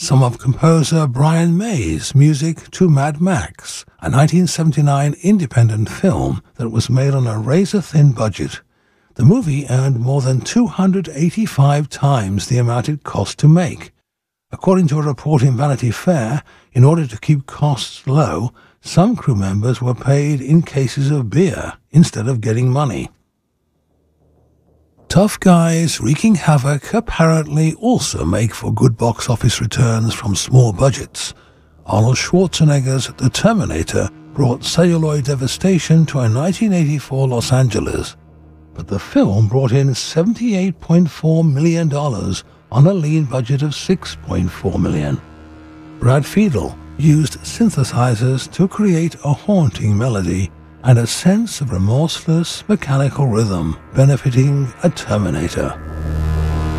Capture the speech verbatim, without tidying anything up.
some of composer Brian May's music to Mad Max, a nineteen seventy-nine independent film that was made on a razor-thin budget. The movie earned more than two hundred eighty-five times the amount it cost to make. According to a report in Vanity Fair, in order to keep costs low, some crew members were paid in cases of beer instead of getting money. Tough guys wreaking havoc apparently also make for good box office returns from small budgets. Arnold Schwarzenegger's The Terminator brought celluloid devastation to a nineteen eighty-four Los Angeles, but the film brought in seventy-eight point four million dollars on a lean budget of six point four million dollars. Brad Fiedel used synthesizers to create a haunting melody and a sense of remorseless mechanical rhythm benefiting a Terminator.